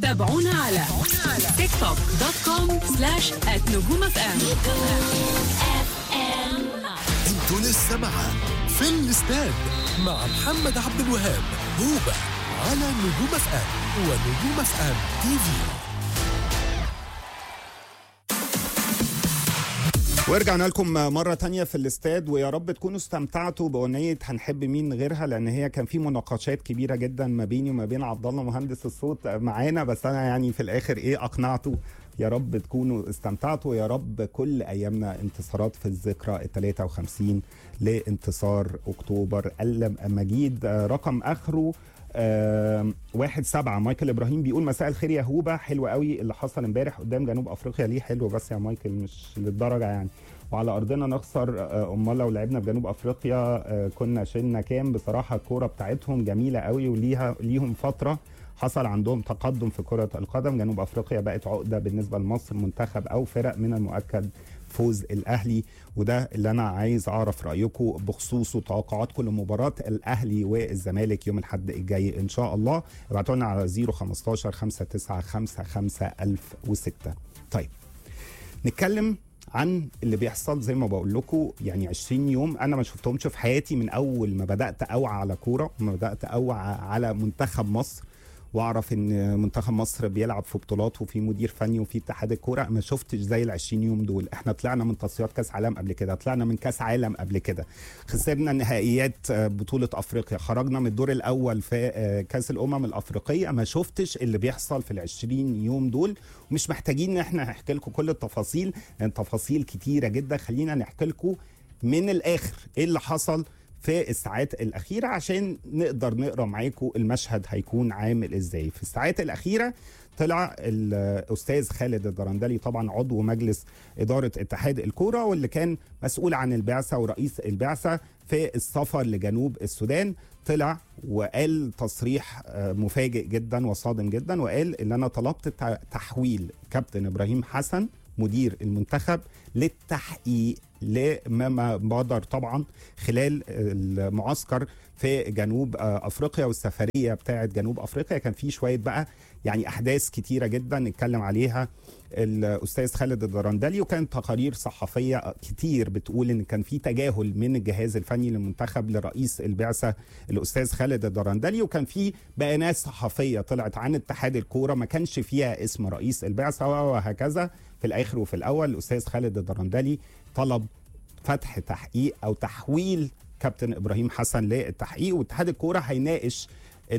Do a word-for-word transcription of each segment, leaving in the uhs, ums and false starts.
تابعونا على تيك توك دوت كوم سلاش ات نجوم اف ام. انتوا لسه معاه في الاستاد مع محمد عبد الوهاب هوبا على نجوم اف ام ونجوم اف ام تي في. ورجعنا لكم مرة تانية في الاستاد، ويا رب تكونوا استمتعتوا بأغنية هنحب مين غيرها، لأن هي كان في مناقشات كبيرة جدا ما بيني وما بين عبد الله مهندس الصوت معانا، بس أنا يعني في الآخر إيه أقنعته. يا رب تكونوا استمتعتوا، يا رب كل أيامنا انتصارات في الذكرى الثلاثة وخمسين لانتصار أكتوبر المجيد. رقم آخره أه واحد سبعة. مايكل إبراهيم بيقول مساء الخير يا هوبا، حلو قوي اللي حصل امبارح قدام جنوب أفريقيا. ليه حلو بس يا مايكل؟ مش للدرجة يعني. وعلى أرضنا نخسر، أه أمال لو لعبنا في جنوب أفريقيا أه كنا شلنا كام. بصراحة الكورة بتاعتهم جميلة قوي، وليها ليهم فترة حصل عندهم تقدم في كرة القدم. جنوب أفريقيا بقت عقدة بالنسبة لمصر، منتخب أو فرق من المؤكد فوز الأهلي، وده اللي أنا عايز أعرف رأيكم بخصوصه. توقعاتكم لمباراة الأهلي والزمالك يوم الأحد الجاي إن شاء الله. ابعتوا لنا على صفر خمستاشر خمسة تسعة خمسة خمسة ألف وستة. طيب نتكلم عن اللي بيحصل. زي ما بقول لكم يعني عشرين يوم أنا ما شفتهمش في حياتي من أول ما بدأت أوعى على كورة، ما بدأت أوعى على منتخب مصر واعرف ان منتخب مصر بيلعب في بطولات وفي مدير فني وفي اتحاد الكوره. ما شفتش زي العشرين يوم دول. احنا طلعنا من تصفيات كاس عالم قبل كده، طلعنا من كاس عالم قبل كده، خسرنا نهائيات بطوله افريقيا، خرجنا من الدور الاول في كاس الامم الافريقيه. ما شفتش اللي بيحصل في العشرين يوم دول، ومش محتاجين ان احنا نحكي لكم كل التفاصيل لان تفاصيل كتيره جدا. خلينا نحكي لكم من الاخر ايه اللي حصل في الساعات الأخيرة عشان نقدر نقرأ معاكم المشهد هيكون عامل إزاي. في الساعات الأخيرة طلع الأستاذ خالد الدرندلي، طبعا عضو مجلس إدارة اتحاد الكورة واللي كان مسؤول عن البعثة ورئيس البعثة في السفر لجنوب السودان، طلع وقال تصريح مفاجئ جدا وصادم جدا، وقال إن أنا طلبت تحويل كابتن إبراهيم حسن مدير المنتخب للتحقيق لما بادر طبعا خلال المعسكر في جنوب افريقيا والسفريه بتاعه جنوب افريقيا. كان في شويه بقى يعني احداث كتيره جدا نتكلم عليها الاستاذ خالد الدرندلي، وكانت تقارير صحفيه كتير بتقول ان كان في تجاهل من الجهاز الفني للمنتخب لرئيس البعثه الاستاذ خالد الدرندلي، وكان في بيانات صحفيه طلعت عن اتحاد الكوره ما كانش فيها اسم رئيس البعثه وهكذا. في الاخر وفي الاول الاستاذ خالد الدرندلي طلب فتح تحقيق او تحويل كابتن ابراهيم حسن للتحقيق، واتحاد الكوره هيناقش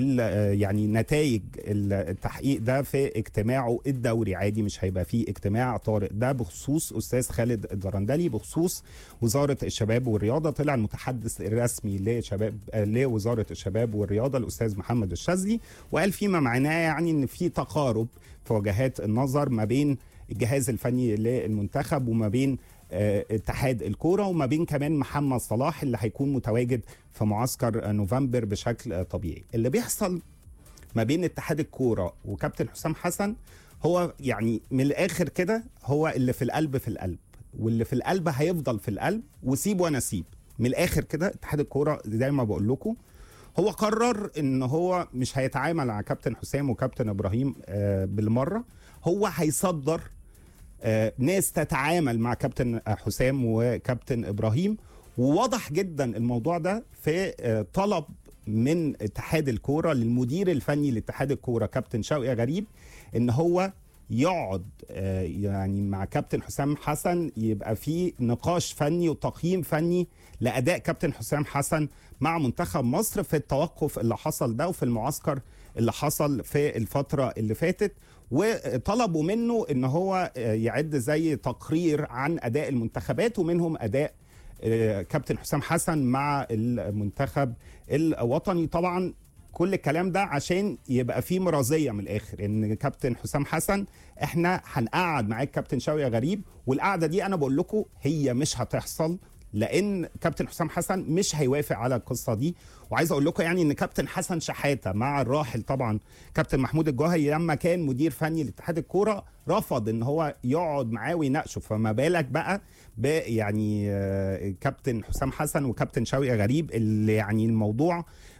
يعني نتائج التحقيق ده في اجتماعه الدوري عادي، مش هيبقى فيه اجتماع طارئ. ده بخصوص استاذ خالد الدرندلي. بخصوص وزاره الشباب والرياضه، طلع المتحدث الرسمي لشباب لوزاره الشباب والرياضه الاستاذ محمد الشاذلي، وقال فيما معناه يعني ان في تقارب في وجهات النظر ما بين الجهاز الفني للمنتخب وما بين اتحاد الكوره وما بين كمان محمد صلاح اللي هيكون متواجد في معسكر نوفمبر بشكل طبيعي. اللي بيحصل ما بين اتحاد الكوره وكابتن حسام حسن هو يعني من الاخر كده هو اللي في القلب في القلب، واللي في القلب هيفضل في القلب، وسيب وانا سيب. من الاخر كده اتحاد الكوره زي ما بقول لكم هو قرر ان هو مش هيتعامل مع كابتن حسام وكابتن ابراهيم بالمره، هو هيصدر آه ناس تتعامل مع كابتن حسام وكابتن إبراهيم. وواضح جدا الموضوع ده في آه طلب من اتحاد الكورة للمدير الفني لاتحاد الكورة كابتن شوقي غريب ان هو يقعد آه يعني مع كابتن حسام حسن، يبقى في نقاش فني وتقييم فني لأداء كابتن حسام حسن مع منتخب مصر في التوقف اللي حصل ده وفي المعسكر اللي حصل في الفترة اللي فاتت. وطلبوا منه ان هو يعد زي تقرير عن اداء المنتخبات ومنهم اداء كابتن حسام حسن مع المنتخب الوطني. طبعا كل الكلام ده عشان يبقى فيه مرازيه من الاخر ان كابتن حسام حسن احنا هنقعد معاك كابتن شوقي غريب، والقعده دي انا بقول لكم هي مش هتحصل لان كابتن حسام حسن مش هيوافق على القصه دي. وعايز اقول لكم يعني ان كابتن حسن شحاته مع الراحل طبعا كابتن محمود الجوهري لما كان مدير فني لاتحاد الكوره رفض ان هو يقعد معاه ويناقشه، فما بالك بقى يعني كابتن حسام حسن وكابتن شوقي غريب اللي يعني الموضوع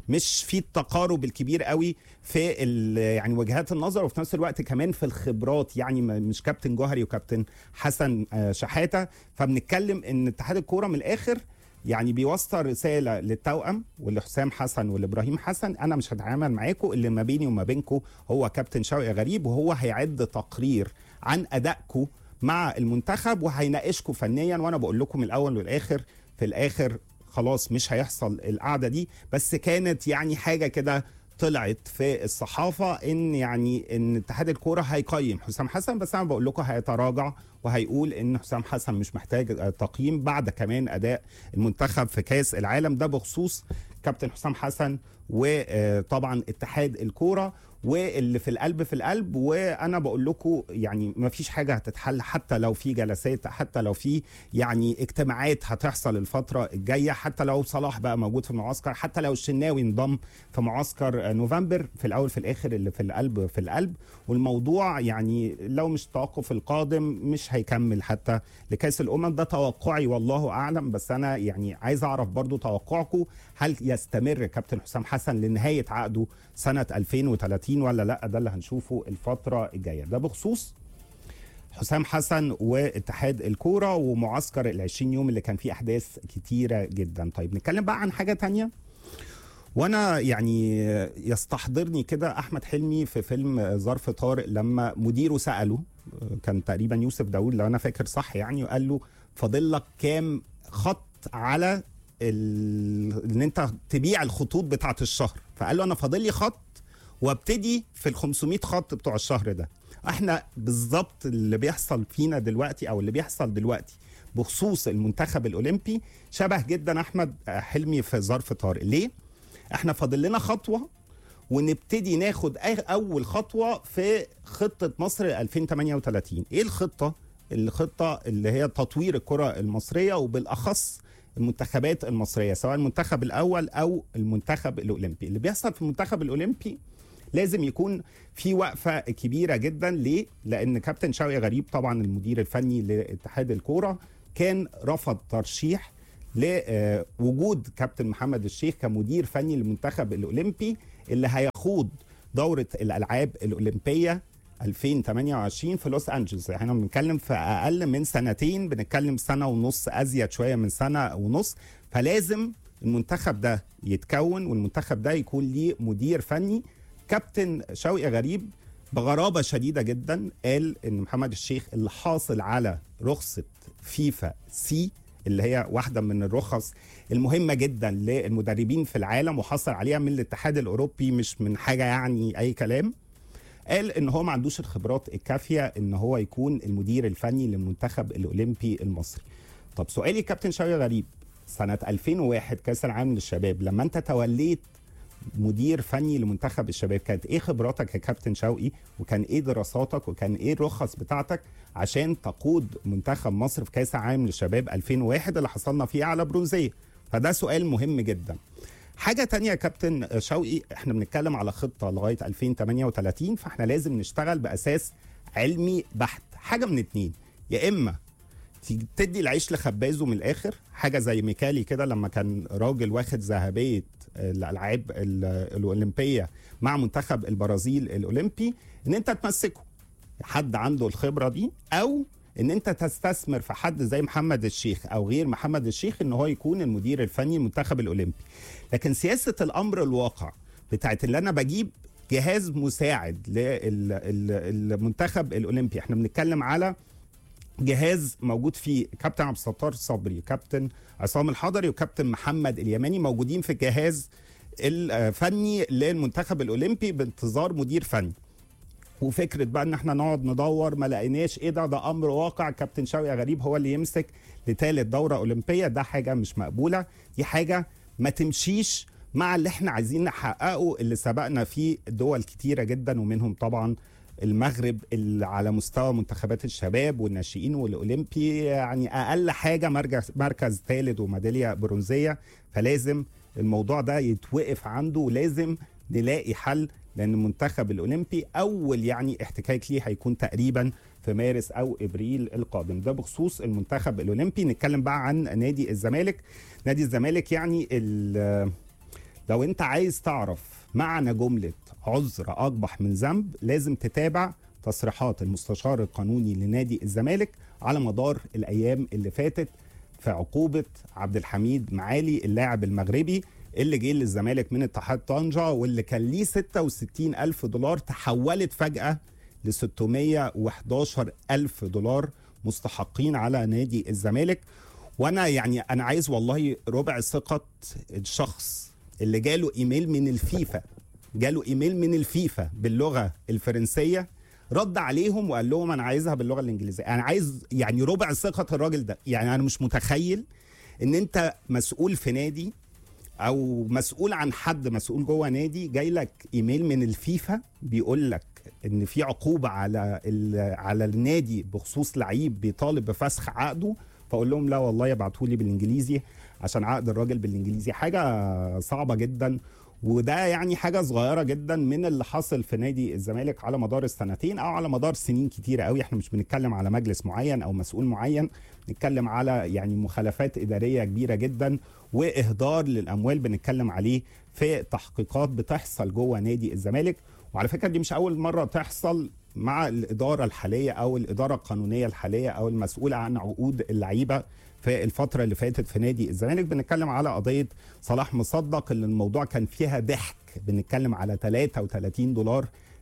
مش في التقارب الكبير قوي في يعني وجهات النظر، وفي نفس الوقت كمان في الخبرات. يعني مش كابتن جوهري وكابتن حسن شحاته. فبنتكلم ان اتحاد الكوره من الاخر يعني بيوصل رساله للتوأم ولحسام حسن ولابراهيم حسن، انا مش هتعامل معاكم، اللي ما بيني وما بينكم هو كابتن شوقي غريب، وهو هيعد تقرير عن ادائكم مع المنتخب وهيناقشكم فنيا. وانا بقول لكم الاول والاخر في الاخر خلاص مش هيحصل القعده دي، بس كانت يعني حاجه كده طلعت في الصحافه ان يعني ان اتحاد الكوره هيقيم حسام حسن، بس انا بقول لكم هيتراجع وهيقول ان حسام حسن مش محتاج تقييم بعد كمان اداء المنتخب في كاس العالم. ده بخصوص كابتن حسام حسن وطبعا اتحاد الكوره واللي في القلب في القلب. وانا بقول لكم يعني ما فيش حاجه هتتحل حتى لو في جلسات، حتى لو في يعني اجتماعات هتحصل الفتره الجايه، حتى لو صلاح بقى موجود في المعسكر، حتى لو الشناوي انضم في معسكر نوفمبر. في الاول في الاخر اللي في القلب في القلب. والموضوع يعني لو مش التوقف القادم مش هيكمل حتى لكاس الامم. ده توقعي والله اعلم، بس انا يعني عايز اعرف برضو توقعكم، هل يستمر كابتن حسام حسن لنهايه عقده سنه ألفين وثلاثين ولا لا؟ ده اللي هنشوفه الفتره الجايه. ده بخصوص حسام حسن واتحاد الكوره ومعسكر العشرين يوم اللي كان فيه احداث كتيره جدا. طيب نتكلم بقى عن حاجه تانية. وانا يعني يستحضرني كده احمد حلمي في فيلم ظرف طارق لما مديره ساله، كان تقريبا يوسف داوود لو انا فاكر صح يعني، وقال له فاضل لك كام خط على ان انت تبيع الخطوط بتاعه الشهر؟ فقال له انا فاضل لي خط وابتدي في ال خمسمية خط بتوع الشهر ده. احنا بالظبط اللي بيحصل فينا دلوقتي او اللي بيحصل دلوقتي بخصوص المنتخب الاولمبي شبه جدا احمد حلمي في ظرف طارق. ليه؟ احنا فاضل لنا خطوه ونبتدي ناخد اول خطوه في خطه مصر ألفين وثمانية وثلاثين. ايه الخطه؟ الخطه اللي هي تطوير الكره المصريه وبالاخص المنتخبات المصريه، سواء المنتخب الاول او المنتخب الاولمبي. اللي بيحصل في المنتخب الاولمبي لازم يكون في وقفه كبيره جدا. ليه؟ لان كابتن شوقي غريب طبعا المدير الفني لاتحاد الكوره كان رفض ترشيح لوجود كابتن محمد الشيخ كمدير فني للمنتخب الاولمبي اللي هيخوض دوره الالعاب الاولمبيه ألفين وثمانية وعشرين في لوس انجلوس. احنا بنتكلم في اقل من سنتين، بنتكلم سنه ونص، ازيد شويه من سنه ونص. فلازم المنتخب ده يتكون والمنتخب ده يكون ليه مدير فني. كابتن شوقي غريب بغرابه شديده جدا قال ان محمد الشيخ اللي حاصل على رخصه فيفا سي اللي هي واحده من الرخص المهمه جدا للمدربين في العالم وحصل عليها من الاتحاد الاوروبي، مش من حاجه يعني اي كلام، قال ان هو ما عندوش الخبرات الكافيه ان هو يكون المدير الفني للمنتخب الاولمبي المصري. طب سؤالي كابتن شوقي غريب، سنه ألفين وواحد كاس العالم للشباب لما انت توليت مدير فني لمنتخب الشباب، كانت ايه خبراتك يا كابتن شوقي؟ وكان ايه دراساتك؟ وكان ايه الرخص بتاعتك عشان تقود منتخب مصر في كاس العالم للشباب ألفين وواحد اللي حصلنا فيه على برونزيه؟ فده سؤال مهم جدا. حاجه تانية يا كابتن شوقي، احنا بنتكلم على خطه لغايه ألفين وثمانية وثلاثين، فاحنا لازم نشتغل باساس علمي بحت. حاجه من اتنين، يا اما تدي العيش لخبازه من الاخر، حاجه زي ميكالي كده لما كان راجل واخد ذهبيه الالعاب الاولمبيه مع منتخب البرازيل الاولمبي، ان انت تمسكه حد عنده الخبره دي، او ان انت تستثمر في حد زي محمد الشيخ او غير محمد الشيخ ان هو يكون المدير الفني للمنتخب الاولمبي. لكن سياسه الامر الواقع بتاعت اللي انا بجيب جهاز مساعد للمنتخب الاولمبي، احنا بنتكلم على جهاز موجود فيه كابتن عبد الستار صبري، كابتن عصام الحضري، وكابتن محمد اليماني موجودين في الجهاز الفني للمنتخب الاولمبي بانتظار مدير فني. وفكره بقى ان احنا نقعد ندور ما لقيناش، ايه ده ده امر واقع كابتن شوقي غريب هو اللي يمسك لثالث دوره اولمبيه، ده حاجه مش مقبوله. دي حاجه ما تمشيش مع اللي احنا عايزين نحققه اللي سبقنا فيه دول كتيره جدا، ومنهم طبعا المغرب اللي على مستوى منتخبات الشباب والناشئين والاولمبي يعني اقل حاجه مركز مركز ثالث وميداليه برونزيه. فلازم الموضوع ده يتوقف عنده ولازم نلاقي حل، لان المنتخب الاولمبي اول يعني احتكاك ليه هيكون تقريبا في مارس او ابريل القادم. ده بخصوص المنتخب الاولمبي. نتكلم بقى عن نادي الزمالك. نادي الزمالك يعني لو انت عايز تعرف معنى جمله عذر اقبح من ذنب لازم تتابع تصريحات المستشار القانوني لنادي الزمالك على مدار الايام اللي فاتت في عقوبه عبد الحميد معالي اللاعب المغربي اللي جه للزمالك من اتحاد طنجة واللي كان ليه ستة وستين ألف دولار تحولت فجأة ل ستمائة وأحد عشر ألف دولار مستحقين على نادي الزمالك. وانا يعني انا عايز والله ربع ثقة الشخص اللي جاله ايميل من الفيفا جاله ايميل من الفيفا باللغة الفرنسية رد عليهم وقال لهم انا عايزها باللغة الانجليزية. انا عايز يعني ربع ثقة الراجل ده. يعني انا مش متخيل ان انت مسؤول في نادي او مسؤول عن حد مسؤول جوه نادي جاي لك ايميل من الفيفا بيقول لك ان في عقوبه على على النادي بخصوص لعيب بيطالب بفسخ عقده، فاقول لهم لا والله ابعتوا لي بالانجليزي عشان عقد الراجل بالانجليزي. حاجه صعبه جدا، وده يعني حاجه صغيره جدا من اللي حصل في نادي الزمالك على مدار السنتين او على مدار سنين كتيره قوي. احنا مش بنتكلم على مجلس معين او مسؤول معين، بنتكلم على يعني مخالفات اداريه كبيره جدا واهدار للاموال بنتكلم عليه في تحقيقات بتحصل جوه نادي الزمالك. وعلى فكره دي مش اول مره تحصل مع الاداره الحاليه او الاداره القانونيه الحاليه او المسؤوله عن عقود اللعيبه في الفتره اللي فاتت في نادي الزمالك. بنتكلم على قضيه صلاح مصدق اللي الموضوع كان فيها ضحك، بنتكلم على ثلاثة وثلاثين دولار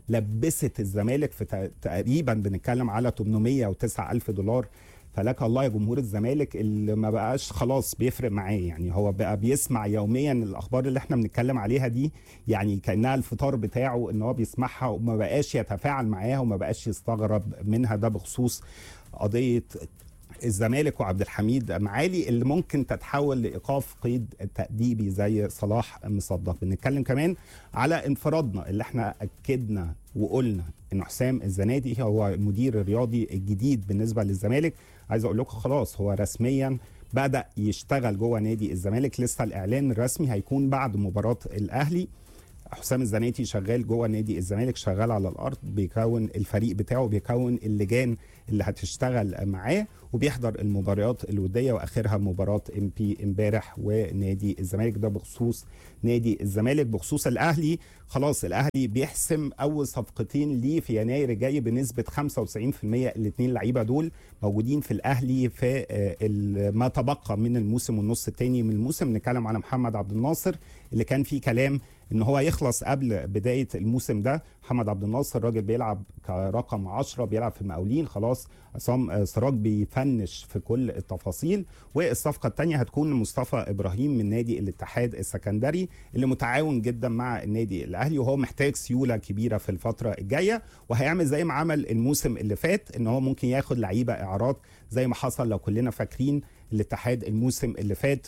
لبست الزمالك في تقريبا بنتكلم على ثمانمائة وتسعة ألف دولار. فلك الله يا جمهور الزمالك اللي ما بقاش خلاص بيفرق معاه، يعني هو بقى بيسمع يوميا الاخبار اللي احنا بنتكلم عليها دي يعني كانها الفطار بتاعه ان هو بيسمعها وما بقاش يتفاعل معاها وما بقاش يستغرب منها. ده بخصوص قضيه الزمالك وعبد الحميد معالي اللي ممكن تتحول لايقاف قيد تأديبي زي صلاح مصدق. بنتكلم كمان على انفرادنا اللي احنا اكدنا وقلنا ان حسام الزناتي هو المدير الرياضي الجديد بالنسبه للزمالك. عايز اقول لكم خلاص هو رسميا بدأ يشتغل جوه نادي الزمالك، لسه الاعلان الرسمي هيكون بعد مباراه الاهلي. حسام الزناتي شغال جوه نادي الزمالك، شغال على الارض، بيكون الفريق بتاعه، بيكون اللجان اللي هتشتغل معاه، وبيحضر المباريات الوديه واخرها مباراه ام بي امبارح ونادي الزمالك. ده بخصوص نادي الزمالك. بخصوص الاهلي خلاص الاهلي بيحسم اول صفقتين ليه في يناير الجاي بنسبه خمسة وتسعين بالمية. الاثنين لعيبه دول موجودين في الاهلي في ما تبقى من الموسم والنص الثاني من الموسم. نتكلم على محمد عبد الناصر اللي كان فيه كلام ان هو يخلص قبل بدايه الموسم ده. محمد عبد الناصر راجل بيلعب كرقم عشرة، بيلعب في المقاولين، خلاص عصام سراج بيفنش في كل التفاصيل. والصفقه الثانيه هتكون مصطفى ابراهيم من نادي الاتحاد السكندري اللي متعاون جدا مع النادي الاهلي وهو محتاج سيوله كبيره في الفتره الجايه، وهيعمل زي ما عمل الموسم اللي فات ان هو ممكن ياخد لعيبه اعارات زي ما حصل لو كلنا فاكرين الاتحاد الموسم اللي فات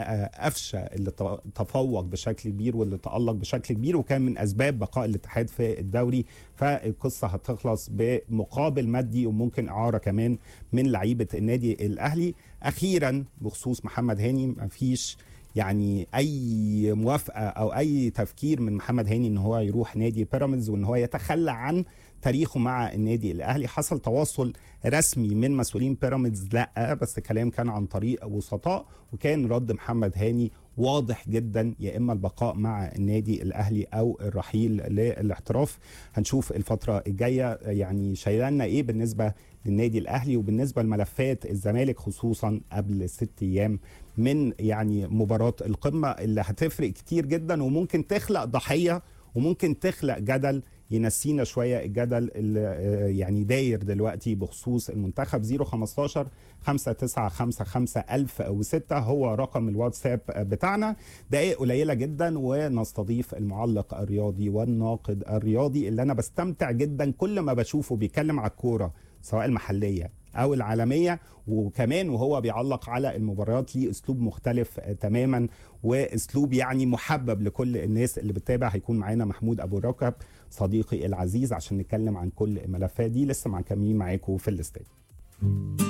وقفشه اللي تفوق بشكل كبير واللي تألق بشكل كبير وكان من اسباب بقاء الاتحاد في الدوري. فالقصه هتخلص بمقابل مادي وممكن اعاره كمان من لعيبه النادي الاهلي. اخيرا بخصوص محمد هاني مفيش يعني اي موافقه او اي تفكير من محمد هاني ان هو يروح نادي بيراميدز وان هو يتخلى عن تاريخه مع النادي الاهلي. حصل تواصل رسمي من مسؤولين بيراميدز لا، بس كلام كان عن طريق وسطاء، وكان رد محمد هاني واضح جدا، يا اما البقاء مع النادي الاهلي او الرحيل للاحتراف. هنشوف الفتره الجايه يعني شايلنا ايه بالنسبه للنادي الاهلي وبالنسبه لملفات الزمالك خصوصا قبل ست ايام من يعني مباراه القمه اللي هتفرق كتير جدا وممكن تخلق ضحيه وممكن تخلق جدل ينسينا شويه الجدل اللي يعني داير دلوقتي بخصوص المنتخب. صفر خمستاشر خمسة تسعة خمسة خمسة ألف وستة هو رقم الواتساب بتاعنا. دقائق قليله جدا ونستضيف المعلق الرياضي والناقد الرياضي اللي انا بستمتع جدا كل ما بشوفه بيتكلم على الكوره سواء المحليه او العالميه، وكمان وهو بيعلق على المباريات ليه اسلوب مختلف تماما واسلوب يعني محبب لكل الناس اللي بتتابع. هيكون معانا محمود ابو ركب صديقي العزيز عشان نتكلم عن كل الملفات دي. لسه مكملين معاكم في الاستاد.